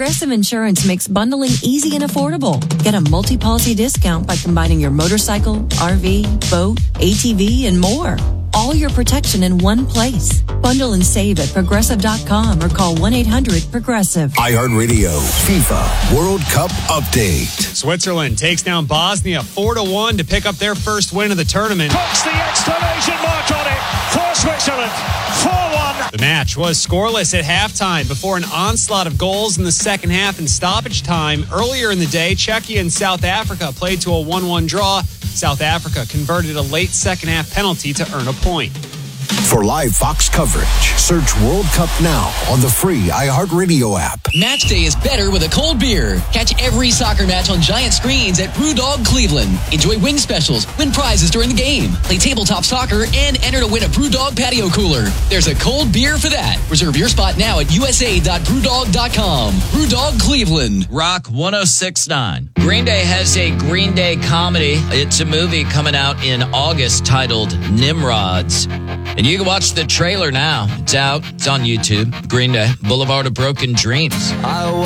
Progressive Insurance makes bundling easy and affordable. Get a multi-policy discount by combining your motorcycle, RV, boat, ATV, and more. All your protection in one place. Bundle and save at Progressive.com or call 1-800-PROGRESSIVE. iHeartRadio FIFA World Cup Update. Switzerland takes down Bosnia 4-1 to pick up their first win of the tournament. Puts the exclamation mark on it for Switzerland. 4-1. The match was scoreless at halftime before an onslaught of goals in the second half and stoppage time. Earlier in the day, Czechia and South Africa played to a 1-1 draw. South Africa converted a late second half penalty to earn a point. For live Fox coverage, search World Cup now on the free iHeartRadio app. Match day is better with a cold beer. Catch every soccer match on giant screens at BrewDog Cleveland. Enjoy wing specials, win prizes during the game, play tabletop soccer, and enter to win a BrewDog patio cooler. There's a cold beer for that. Reserve your spot now at usa.brewdog.com. BrewDog Cleveland. Rock 106.9. Green Day has a Green Day comedy. It's a movie coming out in August titled Nimrods. And you can watch the trailer now. It's out. It's on YouTube. Green Day, Boulevard of Broken Dreams.